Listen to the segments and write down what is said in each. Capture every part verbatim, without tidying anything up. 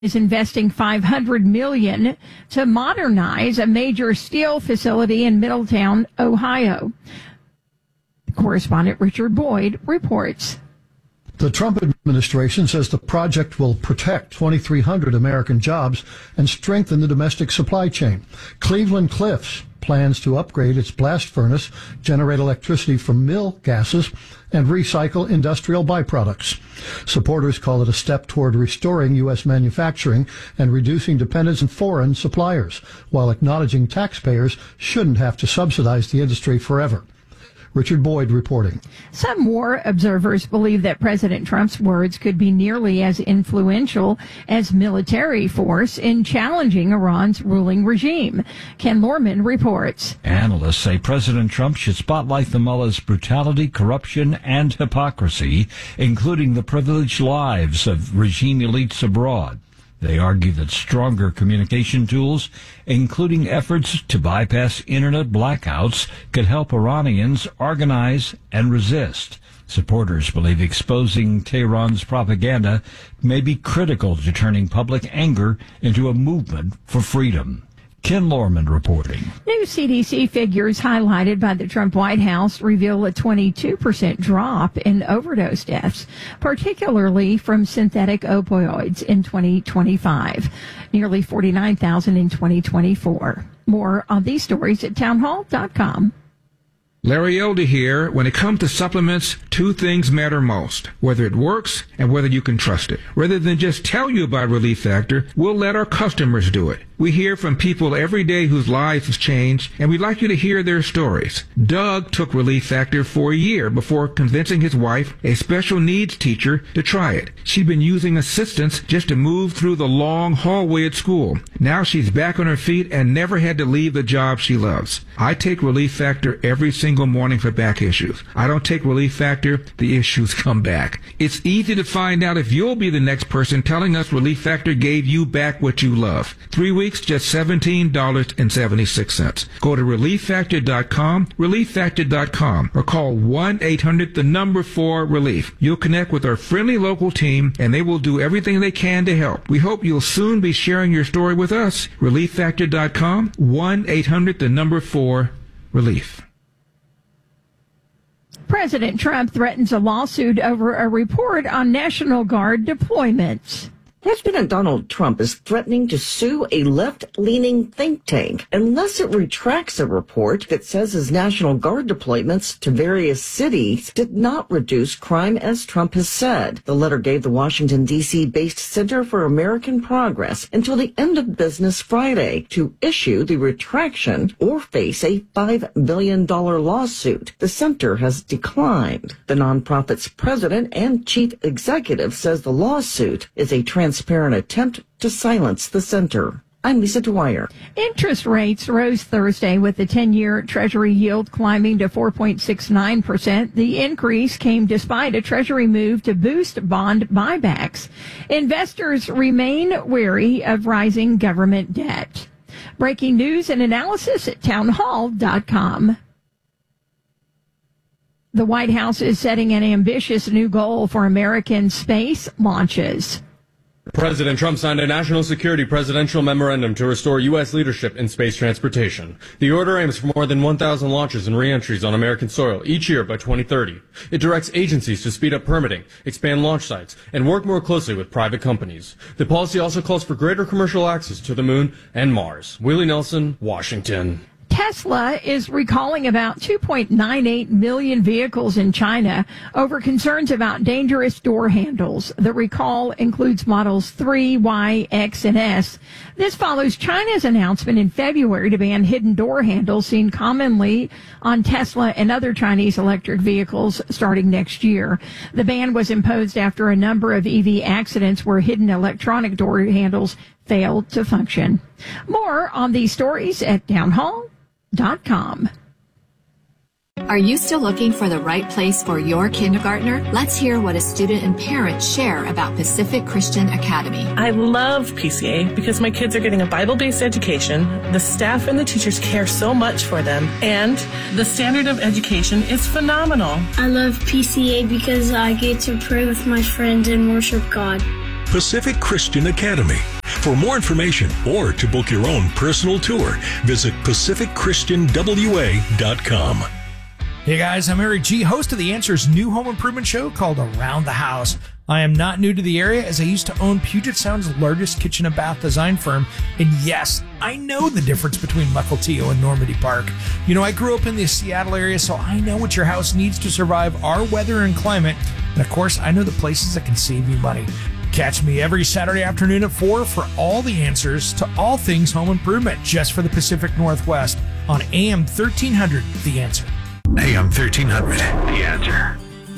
is investing five hundred million dollars to modernize a major steel facility in Middletown, Ohio. Correspondent Richard Boyd reports. The Trump administration says the project will protect twenty-three hundred American jobs and strengthen the domestic supply chain. Cleveland Cliffs plans to upgrade its blast furnace, generate electricity from mill gases, and recycle industrial byproducts. Supporters call it a step toward restoring U S manufacturing and reducing dependence on foreign suppliers, while acknowledging taxpayers shouldn't have to subsidize the industry forever. Richard Boyd reporting. Some war observers believe that President Trump's words could be nearly as influential as military force in challenging Iran's ruling regime. Ken Lorman reports. Analysts say President Trump should spotlight the mullah's brutality, corruption, and hypocrisy, including the privileged lives of regime elites abroad. They argue that stronger communication tools, including efforts to bypass internet blackouts, could help Iranians organize and resist. Supporters believe exposing Tehran's propaganda may be critical to turning public anger into a movement for freedom. Ken Lorman reporting. New C D C figures highlighted by the Trump White House reveal a twenty-two percent drop in overdose deaths, particularly from synthetic opioids in twenty twenty-five, nearly forty-nine thousand in twenty twenty-four. More on these stories at townhall dot com. Larry Elder here. When it comes to supplements, two things matter most: whether it works and whether you can trust it. Rather than just tell you about Relief Factor, we'll let our customers do it. We hear from people every day whose lives have changed, and we'd like you to hear their stories. Doug took Relief Factor for a year before convincing his wife, a special needs teacher, to try it. She'd been using assistance just to move through the long hallway at school. Now she's back on her feet and never had to leave the job she loves. I take Relief Factor every single morning for back issues. I don't take Relief Factor, the issues come back. It's easy to find out if you'll be the next person telling us Relief Factor gave you back what you love. Three weeks, just seventeen dollars and seventy-six cents. Go to relief factor dot com, relief factor dot com, or call one eight hundred the number four relief. You'll connect with our friendly local team, and they will do everything they can to help. We hope you'll soon be sharing your story with us. relief factor dot com, one eight hundred the number four relief. President Trump threatens a lawsuit over a report on National Guard deployments. President Donald Trump is threatening to sue a left-leaning think tank unless it retracts a report that says his National Guard deployments to various cities did not reduce crime as Trump has said. The letter gave the Washington, D C-based Center for American Progress until the end of business Friday to issue the retraction or face a five billion dollars lawsuit. The center has declined. The nonprofit's president and chief executive says the lawsuit is a trans transparent attempt to silence the center. I'm Lisa Dwyer. Interest rates rose Thursday with the ten-year Treasury yield climbing to four point six nine percent. The increase came despite a Treasury move to boost bond buybacks. Investors remain wary of rising government debt. Breaking news and analysis at townhall dot com. The White House is setting an ambitious new goal for American space launches. President Trump signed a national security presidential memorandum to restore U S leadership in space transportation. The order aims for more than one thousand launches and re-entries on American soil each year by twenty thirty. It directs agencies to speed up permitting, expand launch sites, and work more closely with private companies. The policy also calls for greater commercial access to the moon and Mars. Willie Nelson, Washington. Tesla is recalling about two point nine eight million vehicles in China over concerns about dangerous door handles. The recall includes models three, Y, X, and S. This follows China's announcement in February to ban hidden door handles seen commonly on Tesla and other Chinese electric vehicles starting next year. The ban was imposed after a number of E V accidents where hidden electronic door handles failed to function. More on these stories at townhall dot com. Are you still looking for the right place for your kindergartner? Let's hear what a student and parents share about Pacific Christian Academy. I love P C A because my kids are getting a Bible-based education, the staff and the teachers care so much for them, and the standard of education is phenomenal. I love P C A because I get to pray with my friends and worship God. Pacific Christian Academy. For more information or to book your own personal tour, visit pacific christian w a dot com. Hey guys, I'm Eric G., host of The Answer's new home improvement show called Around the House. I am not new to the area, as I used to own Puget Sound's largest kitchen and bath design firm. And yes, I know the difference between Mukilteo and Normandy Park. You know, I grew up in the Seattle area, so I know what your house needs to survive our weather and climate. And of course, I know the places that can save you money. Catch me every Saturday afternoon at four for all the answers to all things home improvement, just for the Pacific Northwest on A M thirteen hundred, The Answer. A M thirteen hundred, The Answer.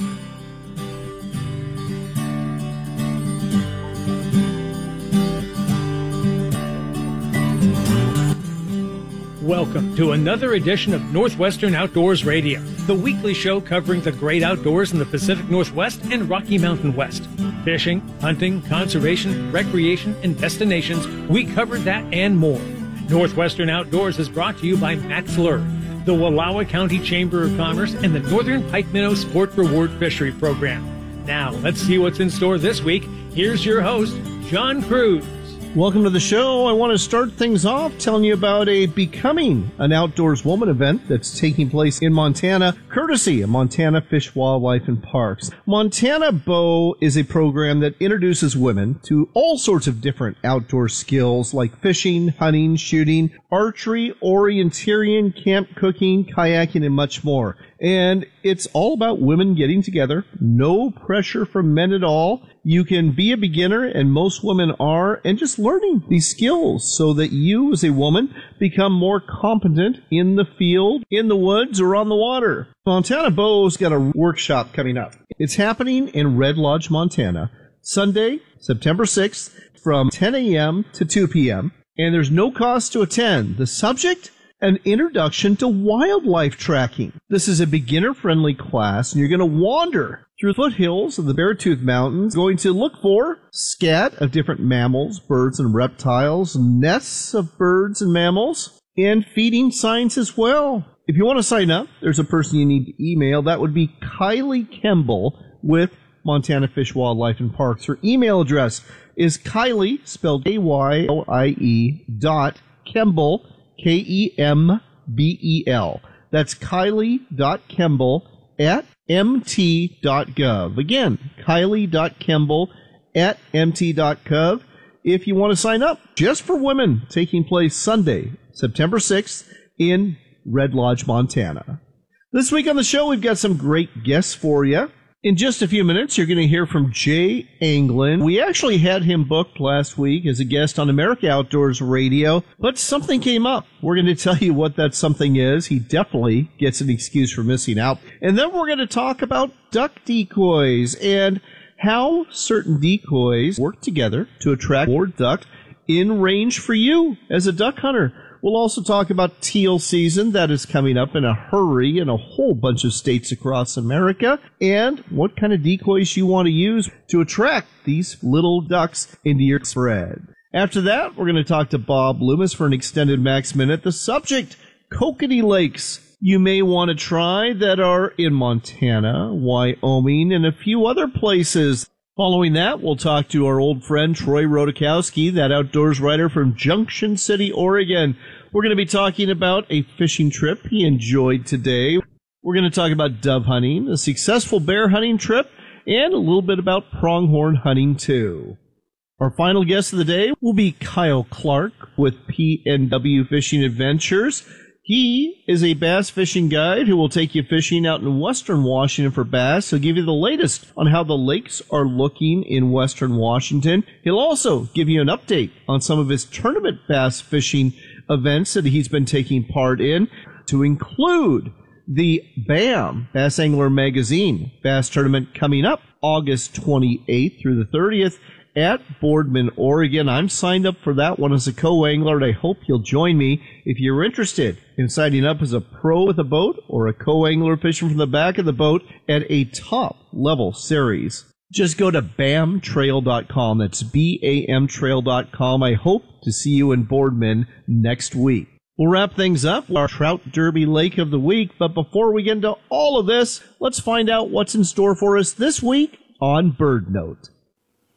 Welcome to another edition of Northwestern Outdoors Radio, the weekly show covering the great outdoors in the Pacific Northwest and Rocky Mountain West. Fishing, hunting, conservation, recreation, and destinations, we covered that and more. Northwestern Outdoors is brought to you by Max Lure, the Wallowa County Chamber of Commerce, and the Northern Pike Minnow Sport Reward Fishery Program. Now, let's see what's in store this week. Here's your host, John Cruz. Welcome to the show. I want to start things off telling you about a Becoming an Outdoors Woman event that's taking place in Montana, courtesy of Montana Fish, Wildlife, and Parks. Montana Bow is a program that introduces women to all sorts of different outdoor skills like fishing, hunting, shooting, archery, orienteering, camp cooking, kayaking, and much more. And it's all about women getting together. No pressure from men at all. You can be a beginner, and most women are, and just learning these skills so that you, as a woman, become more competent in the field, in the woods, or on the water. Montana Bow's got a workshop coming up. It's happening in Red Lodge, Montana, Sunday, September sixth, from ten a.m. to two p.m., and there's no cost to attend. The subject? An introduction to wildlife tracking. This is a beginner-friendly class, and you're going to wander through the foothills of the Beartooth Mountains, going to look for scat of different mammals, birds, and reptiles, nests of birds and mammals, and feeding signs as well. If you want to sign up, there's a person you need to email. That would be Kylie Kemble with Montana Fish, Wildlife, and Parks. Her email address is Kylie, spelled A Y L I E, dot Kemble, K E M B E L. That's Kylie.Kemble at M T dot gov. Again, Kylie.Kemble at M T dot gov. If you want to sign up, just for women, taking place Sunday, September sixth in Red Lodge, Montana. This week on the show, we've got some great guests for you. In just a few minutes, you're going to hear from Jay Anglin. We actually had him booked last week as a guest on America Outdoors Radio, but something came up. We're going to tell you what that something is. He definitely gets an excuse for missing out. And then we're going to talk about duck decoys and how certain decoys work together to attract more duck in range for you as a duck hunter. We'll also talk about teal season that is coming up in a hurry in a whole bunch of states across America, and what kind of decoys you want to use to attract these little ducks into your spread. After that, we're going to talk to Bob Loomis for an extended Max Minute. The subject, Kokanee Lakes. You may want to try that are in Montana, Wyoming, and a few other places. Following that, we'll talk to our old friend Troy Rodakowski, that outdoors writer from Junction City, Oregon. We're going to be talking about a fishing trip he enjoyed today. We're going to talk about dove hunting, a successful bear hunting trip, and a little bit about pronghorn hunting, too. Our final guest of the day will be Kyle Clark with P N W Fishing Adventures. He is a bass fishing guide who will take you fishing out in western Washington for bass. He'll give you the latest on how the lakes are looking in western Washington. He'll also give you an update on some of his tournament bass fishing events that he's been taking part in, to include the BAM, Bass Angler Magazine Bass Tournament coming up August twenty-eighth through the thirtieth at Boardman, Oregon. I'm signed up for that one as a co-angler, and I hope you'll join me if you're interested in signing up as a pro with a boat or a co-angler fishing from the back of the boat at a top-level series. Just go to bam trail dot com. That's B A M trail dot com. I hope to see you in Boardman next week. We'll wrap things up with our Trout Derby Lake of the Week, but before we get into all of this, let's find out what's in store for us this week on Bird Note.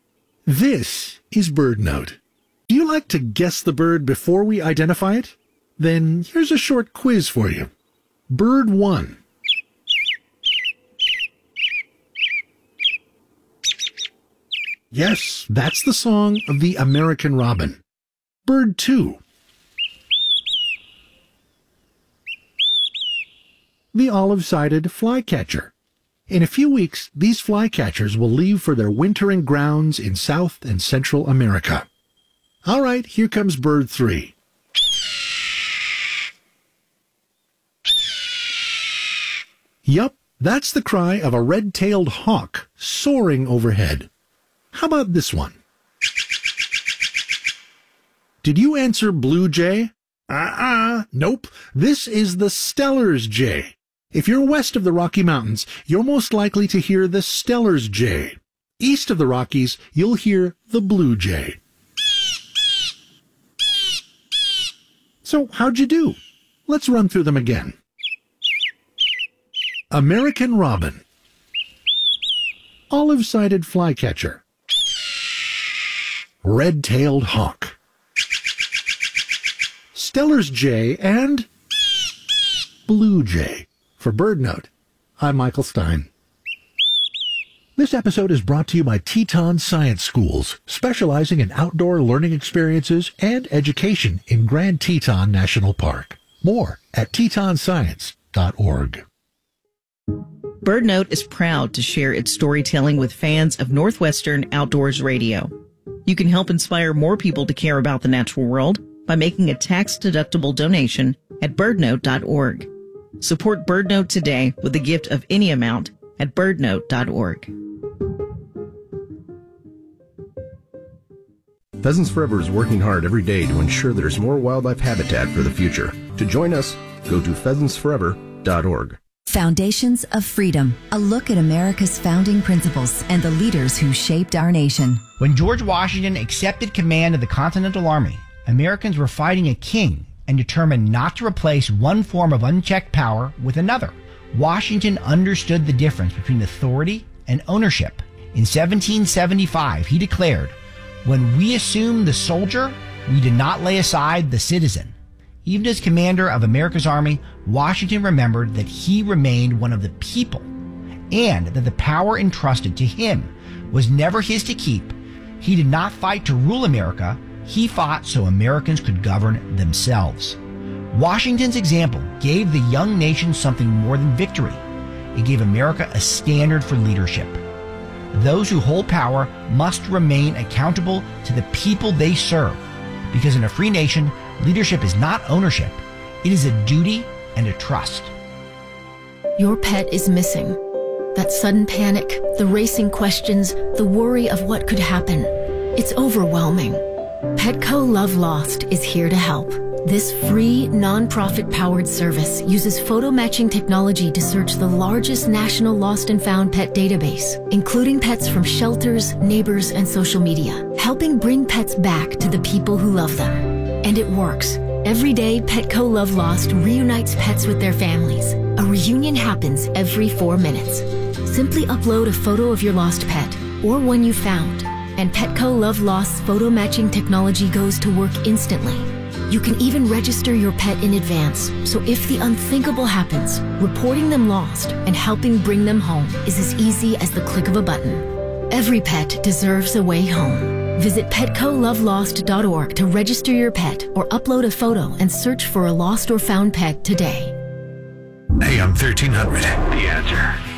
This is BirdNote. Do you like to guess the bird before we identify it? Then here's a short quiz for you. Bird one. Yes, that's the song of the American robin. Bird two. The olive-sided flycatcher. In a few weeks, these flycatchers will leave for their wintering grounds in South and Central America. All right, here comes bird three. Yup, that's the cry of a red-tailed hawk soaring overhead. How about this one? Did you answer blue jay? Uh-uh, nope. This is the Steller's jay. If you're west of the Rocky Mountains, you're most likely to hear the Steller's jay. East of the Rockies, you'll hear the blue jay. So how'd you do? Let's run through them again. American robin. Olive-sided flycatcher. Red-tailed hawk. Steller's jay and blue jay. For BirdNote, I'm Michael Stein. This episode is brought to you by Teton Science Schools, specializing in outdoor learning experiences and education in Grand Teton National Park. More at teton science dot org. BirdNote is proud to share its storytelling with fans of Northwestern Outdoors Radio. You can help inspire more people to care about the natural world by making a tax-deductible donation at birdnote dot org. Support BirdNote today with a gift of any amount at birdnote dot org. Pheasants Forever is working hard every day to ensure there's more wildlife habitat for the future. To join us, go to pheasants forever dot org. Foundations of Freedom, a look at America's founding principles and the leaders who shaped our nation. When George Washington accepted command of the Continental Army, Americans were fighting a king and determined not to replace one form of unchecked power with another. Washington understood the difference between authority and ownership. In seventeen seventy-five, he declared, "When we assume the soldier, we did not lay aside the citizen." Even as commander of America's army, Washington remembered that he remained one of the people and that the power entrusted to him was never his to keep. He did not fight to rule America. He fought so Americans could govern themselves. Washington's example gave the young nation something more than victory. It gave America a standard for leadership. Those who hold power must remain accountable to the people they serve, because in a free nation, leadership is not ownership. It is a duty and a trust. Your pet is missing. That sudden panic, the racing questions, the worry of what could happen. It's overwhelming. Petco Love Lost is here to help. This free, non-profit-powered service uses photo matching technology to search the largest national lost and found pet database, including pets from shelters, neighbors, and social media, helping bring pets back to the people who love them. And it works. Every day, Petco Love Lost reunites pets with their families. A reunion happens every four minutes. Simply upload a photo of your lost pet or one you found, and Petco Love Lost's photo matching technology goes to work instantly. You can even register your pet in advance, so if the unthinkable happens, reporting them lost and helping bring them home is as easy as the click of a button. Every pet deserves a way home. Visit petco love lost dot org to register your pet or upload a photo and search for a lost or found pet today. A M thirteen hundred, The Answer.